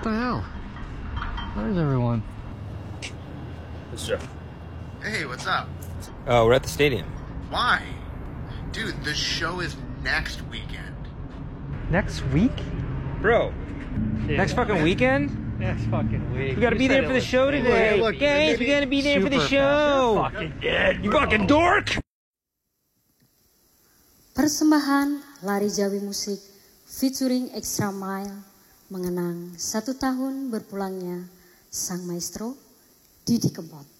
What the hell? Where's everyone? It's Joe. Hey, what's up? We're at the stadium. Why? Dude, the show is next weekend. Next week? Bro. Yeah. Next fucking weekend? Next fucking week. We gotta be there for the show today. Look, Guys, we gotta be there for the Super show. fast. You're fucking dead. You fucking dork! Persembahan Lari Jawi Musik featuring Extra Mile mengenang 1 tahun berpulangnya sang maestro Didi Kempot.